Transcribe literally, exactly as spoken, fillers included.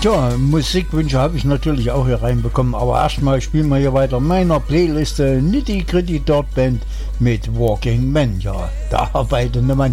Ja, Musikwünsche habe ich natürlich auch hier reinbekommen, aber erstmal spielen wir hier weiter meiner Playliste Nitty Gritty Dirt Band mit Walking Man. Ja, der arbeitende Mann.